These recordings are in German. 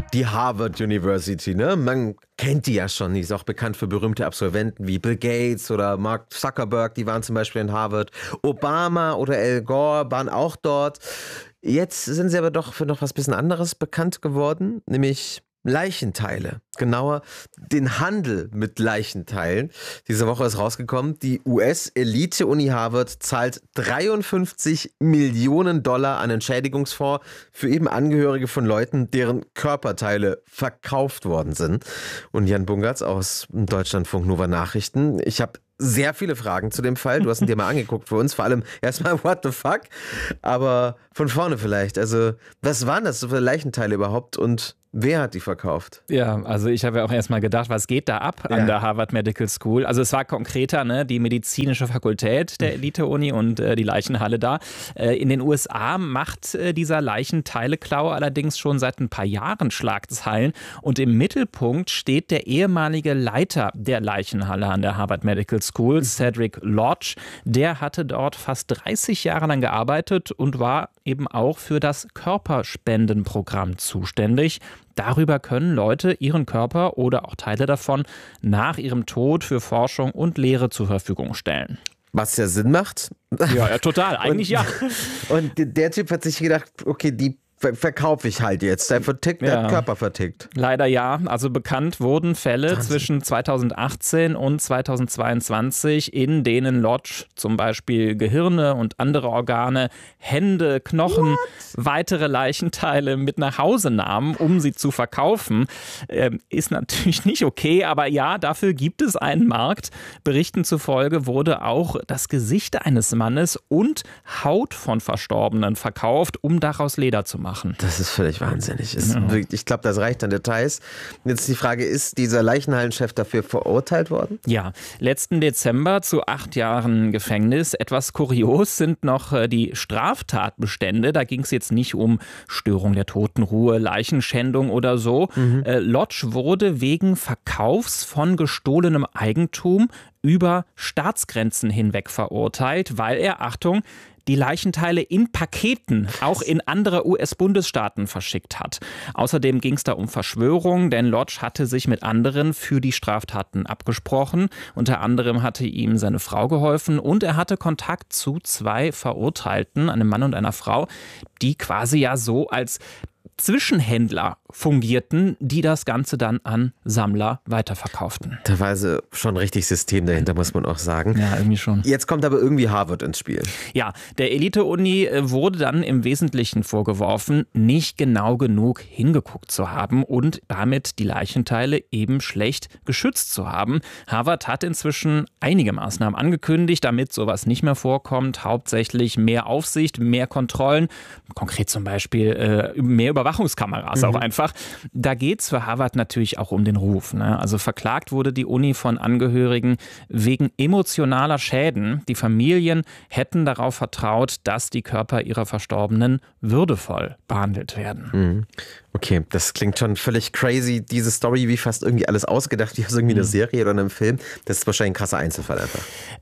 Die Harvard University, ne? Man kennt die ja schon. Die ist auch bekannt für berühmte Absolventen wie Bill Gates oder Mark Zuckerberg. Die waren zum Beispiel in Harvard. Obama oder Al Gore waren auch dort. Jetzt sind sie aber doch für noch was bisschen anderes bekannt geworden, nämlich Leichenteile. Genauer den Handel mit Leichenteilen. Diese Woche ist rausgekommen, die US-Elite-Uni Harvard zahlt $53 Millionen an Entschädigungsfonds für eben Angehörige von Leuten, deren Körperteile verkauft worden sind. Und Jan Bungartz aus Deutschlandfunk Nova Nachrichten. Ich habe sehr viele Fragen zu dem Fall. Du hast ihn dir mal angeguckt für uns. Vor allem erstmal, what the fuck? Aber von vorne vielleicht. Also, was waren das für Leichenteile überhaupt und wer hat die verkauft? Ja, also ich habe ja auch erstmal gedacht, was geht da ab an der Harvard Medical School? Also es war konkreter, ne, die medizinische Fakultät der Elite-Uni und die Leichenhalle da. In den USA macht dieser Leichenteileklau allerdings schon seit ein paar Jahren Schlagzeilen. Und im Mittelpunkt steht der ehemalige Leiter der Leichenhalle an der Harvard Medical School, Cedric Lodge. Der hatte dort fast 30 Jahre lang gearbeitet und war eben auch für das Körperspendenprogramm zuständig. Darüber können Leute ihren Körper oder auch Teile davon nach ihrem Tod für Forschung und Lehre zur Verfügung stellen. Was ja Sinn macht. Ja, total. Eigentlich ja. Und der Typ hat sich gedacht, okay, die verkaufe ich halt jetzt. Der vertickt, der Körper vertickt. Leider ja. Also bekannt wurden Fälle zwischen 2018 und 2022, in denen Lodge zum Beispiel Gehirne und andere Organe, Hände, Knochen, weitere Leichenteile mit nach Hause nahm, um sie zu verkaufen. Ist natürlich nicht okay, aber ja, dafür gibt es einen Markt. Berichten zufolge wurde auch das Gesicht eines Mannes und Haut von Verstorbenen verkauft, um daraus Leder zu machen. Das ist völlig wahnsinnig. Ich glaube, das reicht an Details. Jetzt die Frage, ist dieser Leichenhallenchef dafür verurteilt worden? Ja, letzten Dezember zu 8 Jahren Gefängnis. Etwas kurios sind noch die Straftatbestände. Da ging es jetzt nicht um Störung der Totenruhe, Leichenschändung oder so. Lodge wurde wegen Verkaufs von gestohlenem Eigentum über Staatsgrenzen hinweg verurteilt, weil er, Achtung, die Leichenteile in Paketen auch in andere US-Bundesstaaten verschickt hat. Außerdem ging es da um Verschwörung, denn Lodge hatte sich mit anderen für die Straftaten abgesprochen. Unter anderem hatte ihm seine Frau geholfen und er hatte Kontakt zu 2 Verurteilten, einem Mann und einer Frau, die quasi ja so als Zwischenhändler fungierten, die das Ganze dann an Sammler weiterverkauften. Da war also schon richtig System dahinter, muss man auch sagen. Ja, irgendwie schon. Jetzt kommt aber irgendwie Harvard ins Spiel. Ja, der Elite-Uni wurde dann im Wesentlichen vorgeworfen, nicht genau genug hingeguckt zu haben und damit die Leichenteile eben schlecht geschützt zu haben. Harvard hat inzwischen einige Maßnahmen angekündigt, damit sowas nicht mehr vorkommt. Hauptsächlich mehr Aufsicht, mehr Kontrollen, konkret zum Beispiel mehr Überwachungskameras auch einfach. Da geht es für Harvard natürlich auch um den Ruf. Ne? Also verklagt wurde die Uni von Angehörigen wegen emotionaler Schäden. Die Familien hätten darauf vertraut, dass die Körper ihrer Verstorbenen würdevoll behandelt werden. Okay, das klingt schon völlig crazy. Diese Story, wie fast irgendwie alles ausgedacht, wie aus irgendwie einer Serie oder einem Film. Das ist wahrscheinlich ein krasser Einzelfall einfach.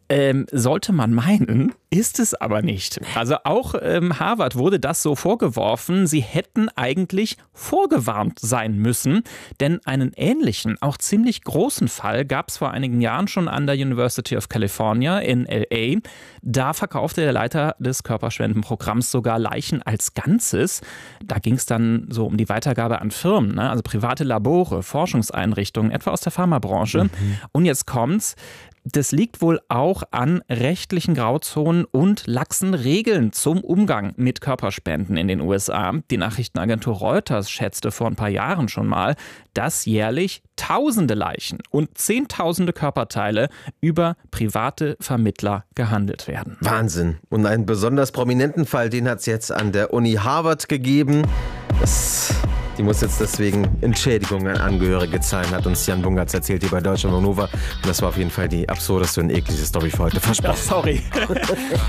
Sollte man meinen, ist es aber nicht. Also auch Harvard wurde das so vorgeworfen. Sie hätten eigentlich vorgewarnt sein müssen, denn einen ähnlichen, auch ziemlich großen Fall gab es vor einigen Jahren schon an der University of California in LA. Da verkaufte der Leiter des Körperspendenprogramms sogar Leichen als Ganzes. Da ging es dann so um die Weitergabe an Firmen, ne? Also private Labore, Forschungseinrichtungen, etwa aus der Pharmabranche. Und jetzt kommt's. Das liegt wohl auch an rechtlichen Grauzonen und laxen Regeln zum Umgang mit Körperspenden in den USA. Die Nachrichtenagentur Reuters schätzte vor ein paar Jahren schon mal, dass jährlich Tausende Leichen und Zehntausende Körperteile über private Vermittler gehandelt werden. Wahnsinn. Und einen besonders prominenten Fall, den hat es jetzt an der Uni Harvard gegeben. Die muss jetzt deswegen Entschädigungen an Angehörige zahlen, hat uns Jan Bungartz erzählt hier bei Deutschlandfunk Nova. Und das war auf jeden Fall die absurdeste und ekligste Story für heute. Versprochen. Ja, sorry.